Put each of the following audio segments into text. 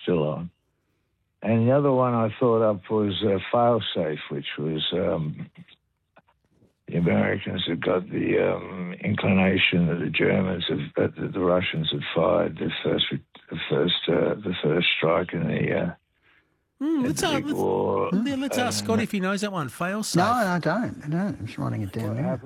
still on. And the other one I thought up was Failsafe, which was the Americans had got the inclination that the Germans that the Russians had fired the first strike in the big war. Let's ask Scott if he knows that one. Failsafe. No, I don't. I'm just writing it down.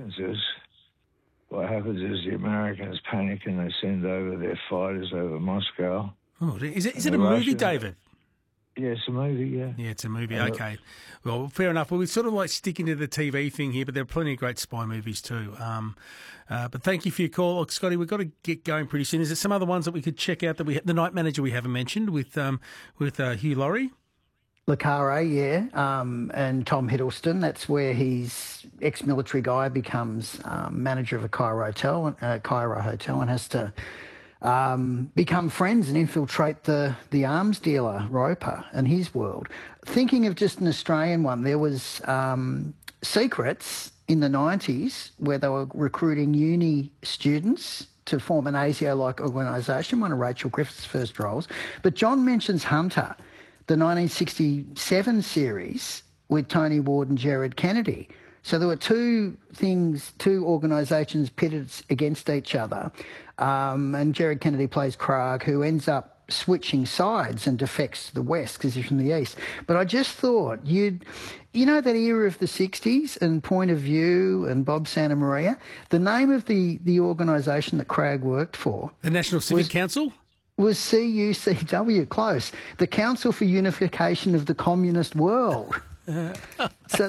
What happens is the Americans panic and they send over their fighters over Moscow. Oh, is it a movie, David? Yeah, it's a movie, yeah. Yeah, it's a movie, okay. Well, fair enough. Well, we're sort of like sticking to the TV thing here, but there are plenty of great spy movies too. But thank you for your call. Look, Scotty, we've got to get going pretty soon. Is there some other ones that we could check out? The Night Manager we haven't mentioned with Hugh Laurie? Le Carre, yeah, and Tom Hiddleston. That's where his ex-military guy becomes manager of a Cairo hotel and has to become friends and infiltrate the arms dealer, Roper, and his world. Thinking of just an Australian one, there was Secrets in the 90s where they were recruiting uni students to form an ASIO-like organisation, one of Rachel Griffith's first roles. But John mentions Hunter, the 1967 series with Tony Ward and Gerard Kennedy. So there were two organisations pitted against each other. And Gerard Kennedy plays Krag, who ends up switching sides and defects to the West because he's from the East. But I just thought you know that era of the 60s and Point of View and Bob Santa Maria? The name of the organisation that Krag worked for... The National Civic Council? Was CUCW, close. The Council for Unification of the Communist World. So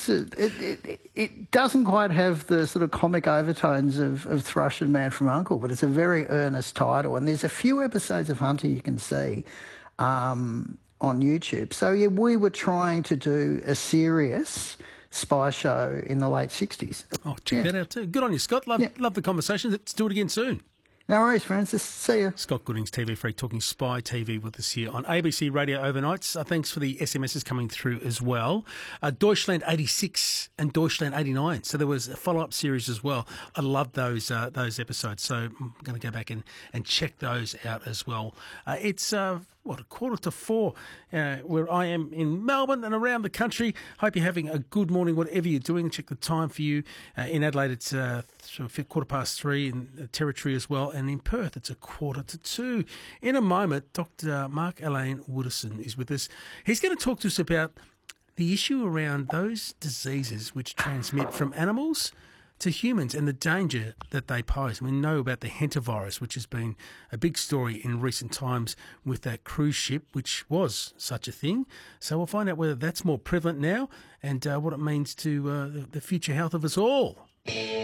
it doesn't quite have the sort of comic overtones of Thrush and Man from U.N.C.L.E., but it's a very earnest title. And there's a few episodes of Hunter you can see on YouTube. So, yeah, we were trying to do a serious spy show in the late 60s. Oh, check that out too. Good on you, Scott. Love the conversation. Let's do it again soon. No worries, Francis. See you. Scott Goodings, TV Freak, talking Spy TV with us here on ABC Radio Overnights. Thanks for the SMSs coming through as well. Deutschland 86 and Deutschland 89. So there was a follow-up series as well. I love those episodes. So I'm going to go back and check those out as well. It's... 4:45, where I am in Melbourne and around the country. Hope you're having a good morning, whatever you're doing. Check the time for you. In Adelaide, it's sort of 3:15 in the Territory as well. And in Perth, it's 1:45. In a moment, Dr. Mark Alain Wooderson is with us. He's going to talk to us about the issue around those diseases which transmit from animals to humans and the danger that they pose. We know about the hantavirus, which has been a big story in recent times with that cruise ship, which was such a thing. So we'll find out whether that's more prevalent now and what it means to the future health of us all.